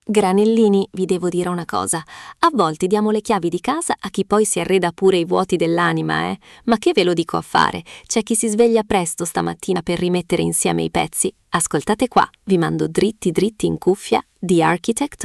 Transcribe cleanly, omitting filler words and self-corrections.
Granellini, vi devo dire una cosa. A volte diamo le chiavi di casa a chi poi si arreda pure i vuoti dell'anima, eh? Ma che ve lo dico a fare? C'è chi si sveglia presto stamattina per rimettere insieme i pezzi. Ascoltate qua, vi mando dritti dritti in cuffia The Architect